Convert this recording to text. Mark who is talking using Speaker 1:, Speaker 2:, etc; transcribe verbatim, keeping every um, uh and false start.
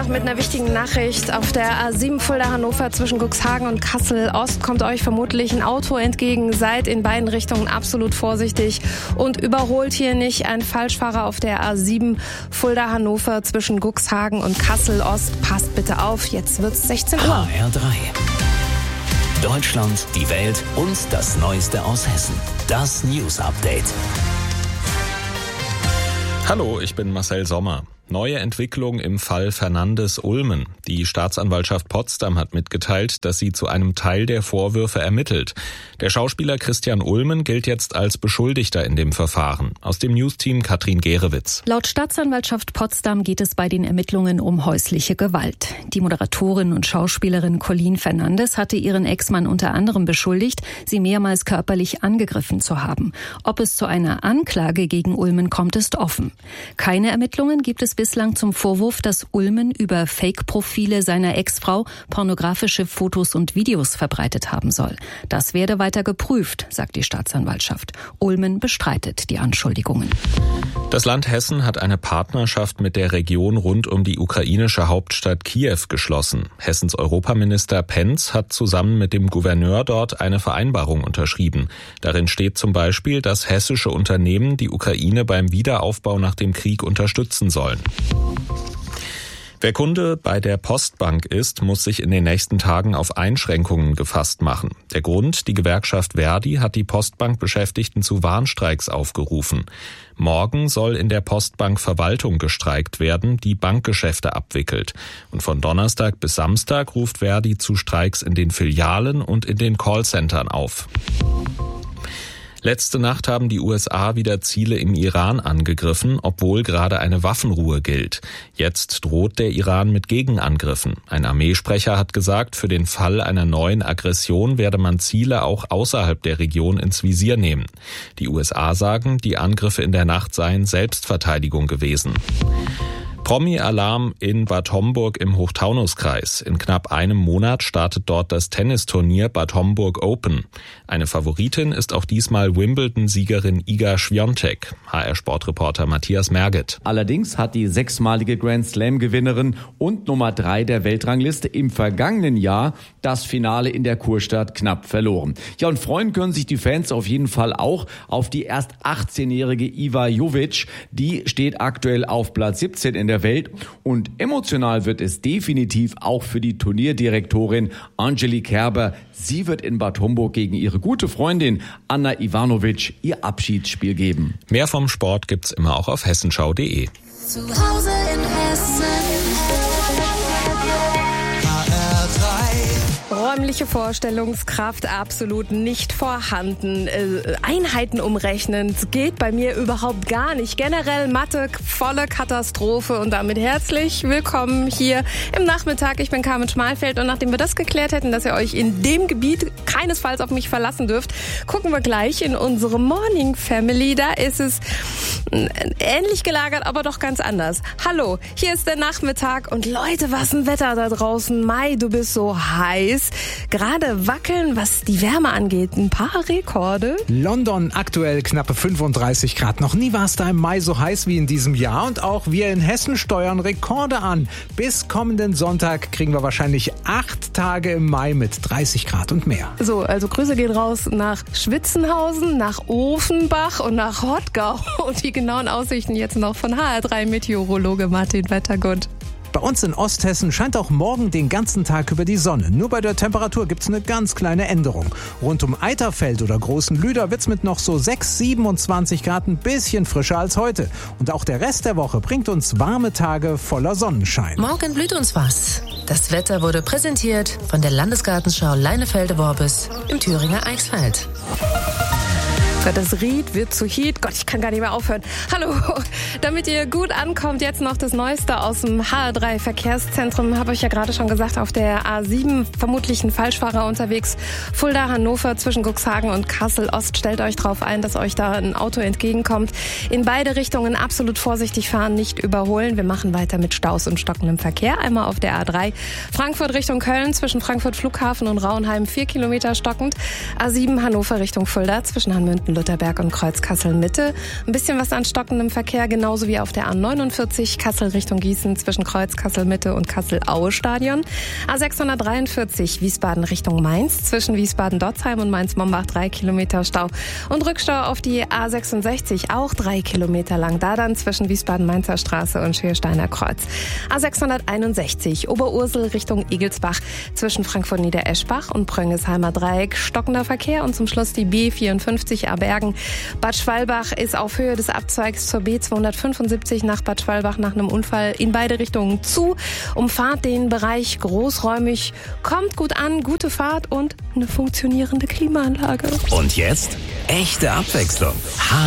Speaker 1: mit einer wichtigen Nachricht. Auf der A sieben Fulda-Hannover zwischen Cuxhagen und Kassel-Ost kommt euch vermutlich ein Auto entgegen. Seid in beiden Richtungen absolut vorsichtig und überholt hier nicht. Ein Falschfahrer auf der A sieben Fulda-Hannover zwischen Cuxhagen und Kassel-Ost. Passt bitte auf, jetzt wird's sechzehn Uhr.
Speaker 2: H R drei. Deutschland, die Welt und das Neueste aus Hessen. Das News Update.
Speaker 3: Hallo, ich bin Marcel Sommer. Neue Entwicklung im Fall Fernandes-Ulmen. Die Staatsanwaltschaft Potsdam hat mitgeteilt, dass sie zu einem Teil der Vorwürfe ermittelt. Der Schauspieler Christian Ulmen gilt jetzt als Beschuldigter in dem Verfahren. Aus dem Newsteam Katrin Gerewitz.
Speaker 4: Laut Staatsanwaltschaft Potsdam geht es bei den Ermittlungen um häusliche Gewalt. Die Moderatorin und Schauspielerin Colleen Fernandes hatte ihren Ex-Mann unter anderem beschuldigt, sie mehrmals körperlich angegriffen zu haben. Ob es zu einer Anklage gegen Ulmen kommt, ist offen. Keine Ermittlungen gibt es bislang zum Vorwurf, dass Ulmen über Fake-Profile seiner Ex-Frau pornografische Fotos und Videos verbreitet haben soll. Das werde weiter geprüft, sagt die Staatsanwaltschaft. Ulmen bestreitet die Anschuldigungen.
Speaker 3: Das Land Hessen hat eine Partnerschaft mit der Region rund um die ukrainische Hauptstadt Kiew geschlossen. Hessens Europaminister Pentz hat zusammen mit dem Gouverneur dort eine Vereinbarung unterschrieben. Darin steht zum Beispiel, dass hessische Unternehmen die Ukraine beim Wiederaufbau nach dem Krieg unterstützen sollen. Wer Kunde bei der Postbank ist, muss sich in den nächsten Tagen auf Einschränkungen gefasst machen. Der Grund: Die Gewerkschaft Verdi hat die Postbankbeschäftigten zu Warnstreiks aufgerufen. Morgen soll in der Postbank Verwaltung gestreikt werden, die Bankgeschäfte abwickelt. Und von Donnerstag bis Samstag ruft Verdi zu Streiks in den Filialen und in den Callcentern auf. Letzte Nacht haben die U S A wieder Ziele im Iran angegriffen, obwohl gerade eine Waffenruhe gilt. Jetzt droht der Iran mit Gegenangriffen. Ein Armeesprecher hat gesagt, für den Fall einer neuen Aggression werde man Ziele auch außerhalb der Region ins Visier nehmen. Die U S A sagen, die Angriffe in der Nacht seien Selbstverteidigung gewesen. Promi-Alarm in Bad Homburg im Hochtaunuskreis. In knapp einem Monat startet dort das Tennisturnier Bad Homburg Open. Eine Favoritin ist auch diesmal Wimbledon-Siegerin Iga Swiatek. H R-Sportreporter Matthias Merget.
Speaker 5: Allerdings hat die sechsmalige Grand-Slam-Gewinnerin und Nummer drei der Weltrangliste im vergangenen Jahr das Finale in der Kurstadt knapp verloren. Ja, und freuen können sich die Fans auf jeden Fall auch auf die erst achtzehnjährige Iva Jovic. Die steht aktuell auf Platz siebzehn in der Welt, und emotional wird es definitiv auch für die Turnierdirektorin Angelique Kerber. Sie wird in Bad Homburg gegen ihre gute Freundin Anna Ivanovic ihr Abschiedsspiel geben.
Speaker 3: Mehr vom Sport gibt's immer auch auf hessenschau punkt de.
Speaker 6: Zu Hause in Hessen.
Speaker 1: Räumliche Vorstellungskraft absolut nicht vorhanden. Äh, Einheiten umrechnen geht bei mir überhaupt gar nicht. Generell Mathe, volle Katastrophe, und damit herzlich willkommen hier im Nachmittag. Ich bin Carmen Schmalfeld, und nachdem wir das geklärt hätten, dass ihr euch in dem Gebiet keinesfalls auf mich verlassen dürft, gucken wir gleich in unsere Morning Family. Da ist es ähnlich gelagert, aber doch ganz anders. Hallo, hier ist der Nachmittag, und Leute, was ein Wetter da draußen. Mai, du bist so heiß. Gerade wackeln, was die Wärme angeht, ein paar Rekorde.
Speaker 7: London aktuell knappe fünfunddreißig Grad. Noch nie war es da im Mai so heiß wie in diesem Jahr. Und auch wir in Hessen steuern Rekorde an. Bis kommenden Sonntag kriegen wir wahrscheinlich acht Tage im Mai mit dreißig Grad und mehr.
Speaker 1: So, also Grüße gehen raus nach Schwitzenhausen, nach Ofenbach und nach Rottgau. Und die genauen Aussichten jetzt noch von H R drei Meteorologe Martin Wettergund.
Speaker 7: Bei uns in Osthessen scheint auch morgen den ganzen Tag über die Sonne. Nur bei der Temperatur gibt's eine ganz kleine Änderung. Rund um Eiterfeld oder Großen Lüder wird's mit noch so sechs, siebenundzwanzig Grad ein bisschen frischer als heute. Und auch der Rest der Woche bringt uns warme Tage voller Sonnenschein.
Speaker 8: Morgen blüht uns was. Das Wetter wurde präsentiert von der Landesgartenschau Leinefelde-Worbis im Thüringer Eichsfeld.
Speaker 1: Gott, das Ried wird zu Heat. Gott, ich kann gar nicht mehr aufhören. Hallo, damit ihr gut ankommt, jetzt noch das Neueste aus dem H R drei Verkehrszentrum. Habe ich ja gerade schon gesagt, auf der A sieben vermutlich ein Falschfahrer unterwegs. Fulda, Hannover zwischen Cuxhagen und Kassel-Ost. Stellt euch drauf ein, dass euch da ein Auto entgegenkommt. In beide Richtungen absolut vorsichtig fahren, nicht überholen. Wir machen weiter mit Staus und stockendem Verkehr. Einmal auf der A drei Frankfurt Richtung Köln zwischen Frankfurt Flughafen und Rauenheim vier Kilometer stockend. A sieben Hannover Richtung Fulda zwischen Hanmünden Charlottenlutherberg und Kreuz Kassel-Mitte. Ein bisschen was an stockendem Verkehr, genauso wie auf der A neunundvierzig Kassel Richtung Gießen zwischen Kreuz Kassel-Mitte und Kassel-Aue-Stadion. A sechshundertdreiundvierzig Wiesbaden Richtung Mainz zwischen Wiesbaden-Dotzheim und Mainz-Mombach drei Kilometer Stau. Und Rückstau auf die A sechsundsechzig, auch drei Kilometer lang. Da dann zwischen Wiesbaden-Mainzer Straße und Schiersteiner Kreuz. A sechshunderteinundsechzig Oberursel Richtung Igelsbach zwischen Frankfurt-Niedereschbach und Pröngensheimer Dreieck. Stockender Verkehr und zum Schluss die B vierundfünfzig Abergen. Bad Schwalbach ist auf Höhe des Abzweigs zur B zweihundertfünfundsiebzig nach Bad Schwalbach nach einem Unfall in beide Richtungen zu. Umfahrt den Bereich großräumig. Kommt gut an, gute Fahrt und eine funktionierende Klimaanlage.
Speaker 2: Und jetzt echte Abwechslung.